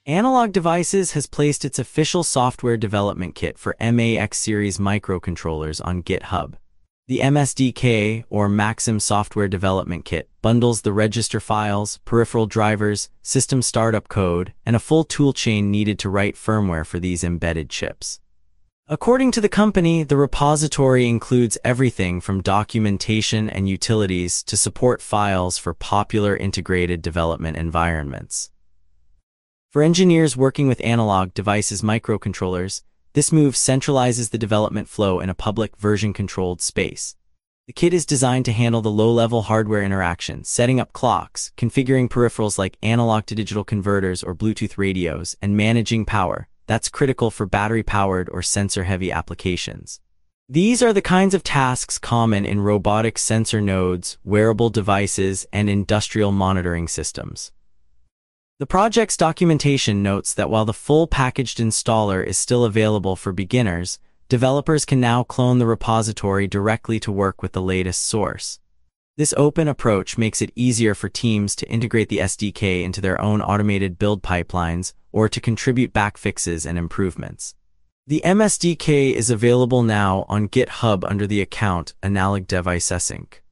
Analog Devices has placed its official software development kit for MAX series microcontrollers on GitHub. The MSDK, or Maxim Software Development Kit, bundles the register files, peripheral drivers, system startup code, and a full toolchain needed to write firmware for these embedded chips. According to the company, the repository includes everything from documentation and utilities to support files for popular integrated development environments. For engineers working with Analog Devices microcontrollers, this move centralizes the development flow in a public version-controlled space. The kit is designed to handle the low-level hardware interaction, setting up clocks, configuring peripherals like analog-to-digital converters or Bluetooth radios, and managing power. That's critical for battery-powered or sensor-heavy applications. These are the kinds of tasks common in robotic sensor nodes, wearable devices, and industrial monitoring systems. The project's documentation notes that while the full packaged installer is still available for beginners, developers can now clone the repository directly to work with the latest source. This open approach makes it easier for teams to integrate the SDK into their own automated build pipelines or to contribute back fixes and improvements. The MSDK is available now on GitHub under the account Analog Devices Inc.